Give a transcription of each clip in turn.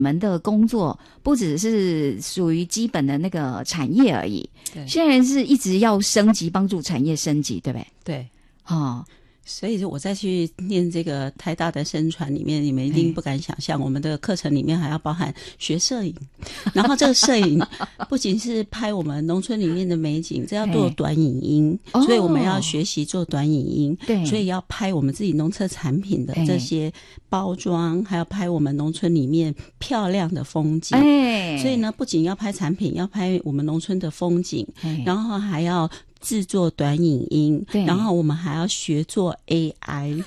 们的工作不只是属于基本的那个产业而已，现在是一直要升级，帮助产业升级，对不对？ 对， 哦。 所以我再去念这个台大的声传里面，你们一定不敢想象，我们的课程里面还要包含学摄影，然后这个摄影不仅是拍我们农村里面的美景，这要做短影音，所以我们要学习做短影音，对，所以要拍我们自己农特产品的这些包装，还要拍我们农村里面漂亮的风景，所以呢，不仅要拍产品，要拍我们农村的风景，然后还要制作短影音，然后我们还要学做 AI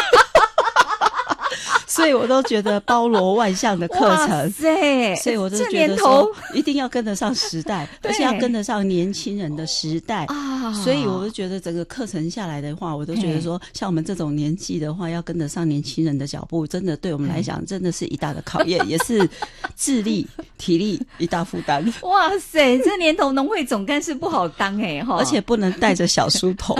所以我都觉得包罗万象的课程，所以我就觉得说一定要跟得上时代，而且要跟得上年轻人的时代所以我就觉得整个课程下来的话，我都觉得说像我们这种年纪的话，要跟得上年轻人的脚步，真的对我们来讲真的是一大的考验，也是智力体力一大负担。 哇塞，这年头农会总干事不好当而且不能带着小书童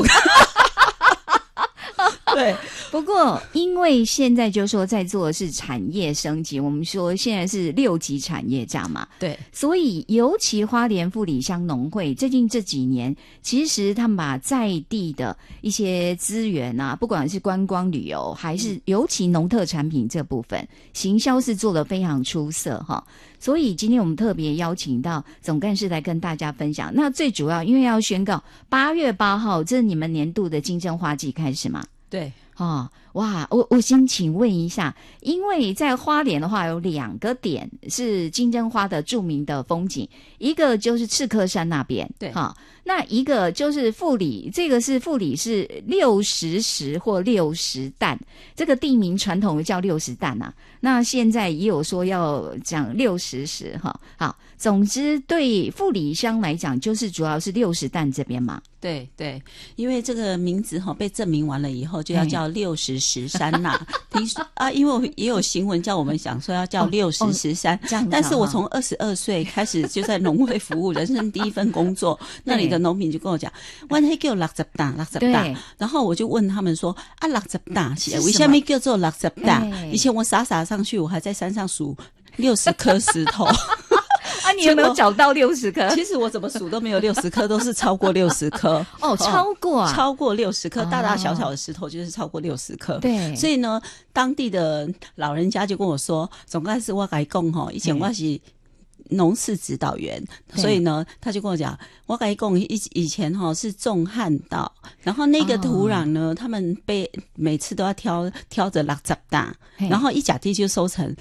对， 不过因为现在就说在做的是产业升级，我们说现在是6级产业这样嘛， 对， 所以尤其花莲富里乡农会最近这几年，其实他们把在地的一些资源啊，不管是观光旅游还是尤其农特产品这部分行销是做得非常出色哈。所以今天我们特别邀请到总干事来跟大家分享。那最主要因为要宣告8月8号这是你们年度的金针花季开始嘛， 对哇，我先请问一下，因为在花莲的话有2个点是金针花的著名的风景，一个就是赤科山那边， 对， 那一个就是富里，这个是富里是60石或60担，这个地名传统叫60担啊，那现在也有说要讲60石好，总之对富里乡来讲就是主要是60担这边嘛。 对对，因为这个名字被证明完了以后就要叫60石山呐因为也有新闻叫我们想说要叫60石山但是我从22岁开始就在农会服务人生第一份工作那里的农民就跟我讲我那叫60担60担，然后我就问他们说60担为什么叫做60担，以前我傻傻上去我还在山上数60颗石头你有没有找到60颗？ 其实我怎么数都没有60颗，都是超过60颗。 超过 60颗，大大小小的石头就是超过60颗。 对， 所以呢，当地的老人家就跟我说，总干事我跟你讲以前我是农事指导员，所以呢，他就跟我讲，我跟你讲以前是种旱稻，然后那个土壤呢，他们每次都要挑着60担，然后一甲地就收成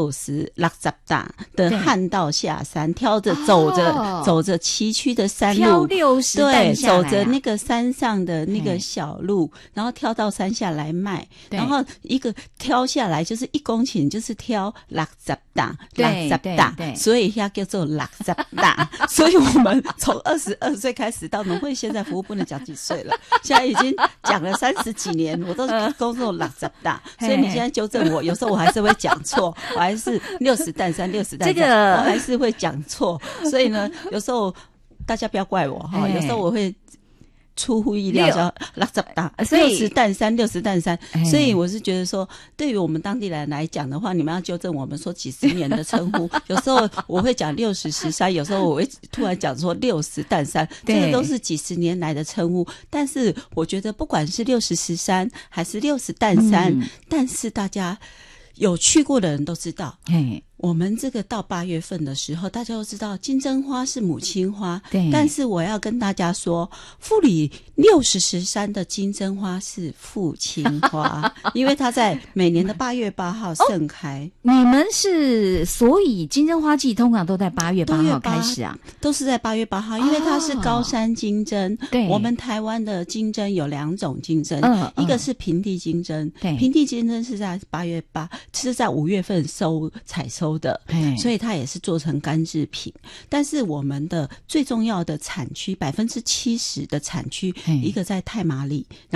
60担的旱稻下山，挑着走着崎岖的山路， 挑60担下来对，走着那个山上的那个小路，然后挑到山下来卖，然后一个挑下来就是1公顷，就是挑60担，所以要叫做60担。所以我们从22岁开始到农会，现在服务不能讲几岁了，现在已经讲了30几年，我都是工作60担。所以你现在纠正我，有时候我还是会讲错，我还是60担3、60担3，我还是会讲错。所以呢，有时候大家不要怪我有时候我会出乎意料叫60担60担3 60担3，所以我是觉得说对于我们当地人来讲的话，你们要纠正我们说几十年的称呼有时候我会讲60石山，有时候我会突然讲说60担3，这个都是几十年来的称呼。但是我觉得不管是60石山还是60担3，但是大家有去过的人都知道我们这个到8月份的时候，大家都知道金针花是母亲花，对。但是我要跟大家说，富里60石山的金针花是父亲花，因为它在每年的8月8号盛开。 你们是所以金针花季通常都在8月8号开始啊？ 都是在8月8号，因为它是高山金针。对，我们台湾的金针有2种金针，一个是平地金针，平地金针是在8月8，是在5月份采收的，所以它也是做成干制品。但是我们的最重要的产区，70%的产区，一个在太麻里，然后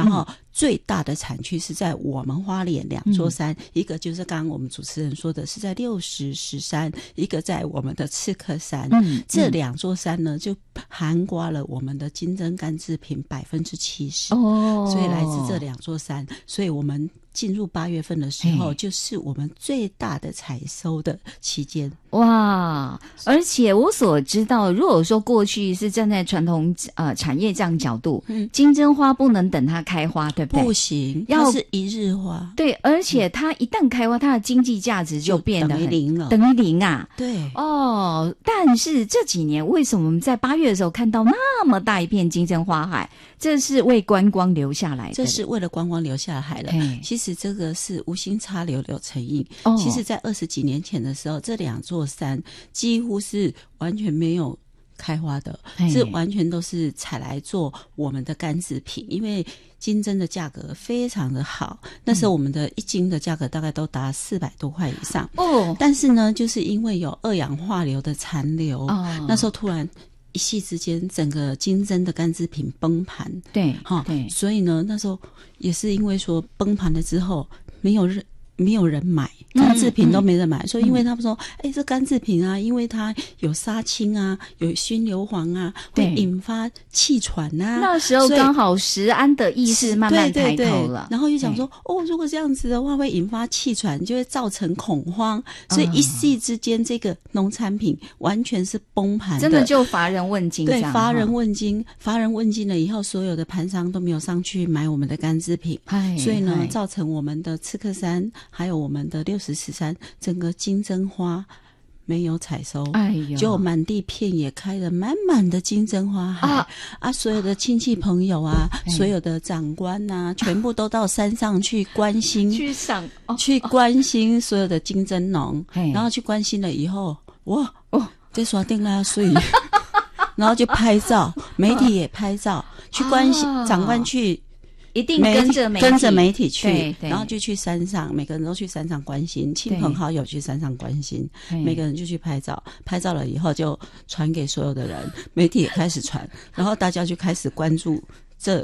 最大的产区是在我们花莲2座山，一个就是刚刚我们主持人说的是在60石山，一个在我们的赤科山。这2座山呢，就涵盖了我们的金针干制品70%，所以来自这2座山，所以我们进入8月份的时候，就是我们最大的采收的期间。 哇！而且我所知道，如果说过去是站在传统产业这样角度，金针花不能等它开花，对不对？ 不行，它是一日花。 对，而且它一旦开花，它的经济价值就变得等于零了， 等于零啊。 对， 但是这几年为什么我们在8月的时候看到那么大一片金针花海？这是为观光留下来的， 这是为了观光留下来的。其实这个是无心插柳柳成荫。其实在20几年前的时候，这2座山几乎是完全没有开花的，是完全都是采来做我们的干制品，因为金针的价格非常的好，那时候我们的1斤的价格大概都达400多块以上。但是呢，就是因为有二氧化硫的残留，那时候突然一夕之间，整个金针的干制品崩盘。 对， 所以呢，那时候也是因为说崩盘了之后，没有人买干制品，都没人买，所以因为他们说，这干制品啊，因为它有杀青啊，有熏硫磺啊，会引发气喘啊。 那时候刚好食安的意识慢慢抬头了， 然后又想说，如果这样子的话，会引发气喘，就会造成恐慌，所以一夕之间，这个农产品完全是崩盘的， 真的就乏人问津。 对，乏人问津了以后，所有的盘商都没有上去买我们的干制品，所以呢，造成我们的赤科山还有我们的60石山整个金针花没有采收，就满地片也开了满满的金针花海所有的亲戚朋友啊，所有的长官啊，全部都到山上去关心去关心所有的金针农，然后去关心了以后，这耍定啦水然后就拍照，媒体也拍照，去关心长官去一定跟着媒体去， 然后就去山上，每个人都去山上关心，亲朋好友去山上关心，每个人就去拍照，拍照了以后就传给所有的人，媒体也开始传，然后大家就开始关注这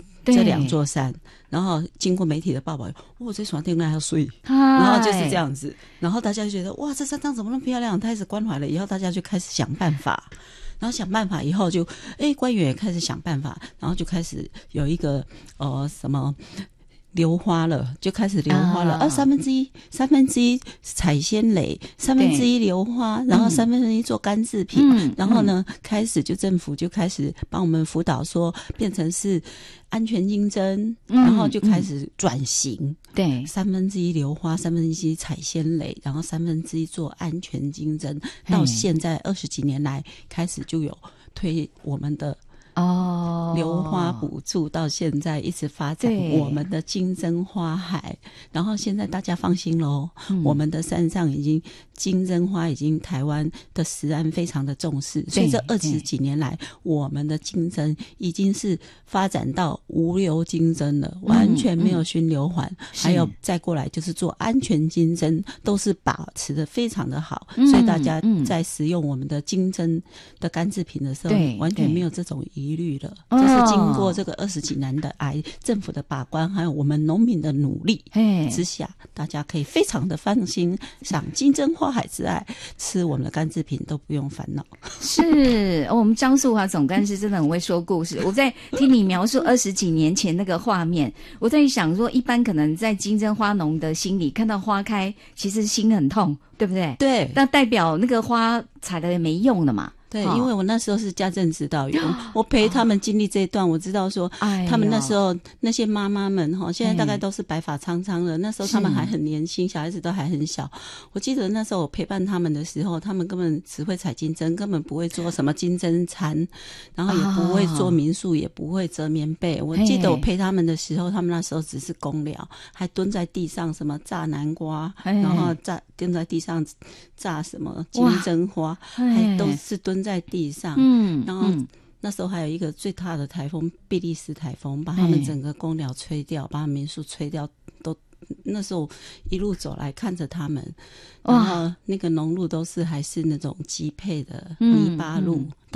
2座山，然后经过媒体的报道，这船定那要睡，然后就是这样子，然后大家就觉得这山上怎么那么漂亮，开始关怀了以后，大家就开始想办法。然后想办法以后就官员也开始想办法，然后就开始有一个什么流花了，就开始流花了三分之一采鲜蕾，1/3流花，然后1/3做干制品，然后呢开始就政府就开始帮我们辅导说变成是安全金针，然后就开始转型， 对 1/3流花，1/3采鲜蕾，然后1/3做安全金针，到现在20几年来开始就有推我们的流花补助，到现在一直发展我们的金针花海，然后现在大家放心咯，我们的山上已经金针花已经台湾的食安非常的重视，所以这20几年来我们的金针已经是发展到无硫金针了，完全没有熏硫磺，还有再过来就是做安全金针，都是把持的非常的好，所以大家在使用我们的金针的干制品的时候完全没有这种疑虑了，就是经过这个20几年的政府的把关，还有我们农民的努力之下，大家可以非常的放心，赏金针花海之外，吃我们的干制品都不用烦恼。 是我们张素华总干事真的很会说故事，我在听你描述20几年前那个画面，我在想说一般可能在金针花农的心里看到花开其实心很痛，对不对？ 对， 那代表那个花采了也没用了嘛。 对，因为我那时候是家政指导员，我陪他们经历这一段，我知道说他们那时候那些妈妈们现在大概都是白发苍苍了，那时候他们还很年轻，小孩子都还很小。我记得那时候我陪伴他们的时候，他们根本只会采金针，根本不会做什么金针餐，然后也不会做民宿，也不会折棉被。我记得我陪他们的时候，他们那时候只是公寮，还蹲在地上什么炸南瓜，然后蹲在地上炸什么金针花，还都是蹲在地上，然后那时候还有一个最大的台风比利时台风，把他们整个公寮吹掉，把民宿吹掉，都那时候一路走来看着他们，然后那个农路都是还是那种机配的泥巴路，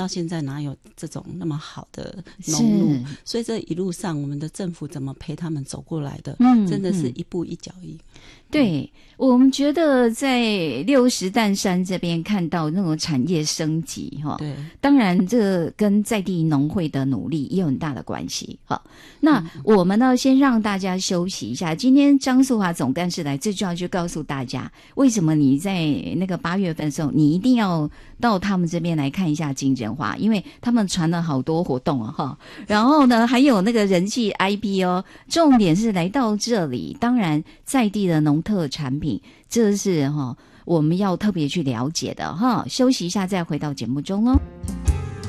到现在哪有这种那么好的农路？所以这一路上我们的政府怎么陪他们走过来的？真的是一步一脚印。 对，我们觉得在六十担山这边看到那种产业升级哈， 对， 当然这跟在地农会的努力也有很大的关系哈。那我们呢，先让大家休息一下。今天张淑华总干事来，这就要去告诉大家，为什么你在那个8月份的时候，你一定要到他们这边来看一下金针花，因为他们传了好多活动啊哈。然后呢，还有那个人气 IP 哦，重点是来到这里，当然在地的农特产品，这是我们要特别去了解的哈。休息一下再回到节目中哦。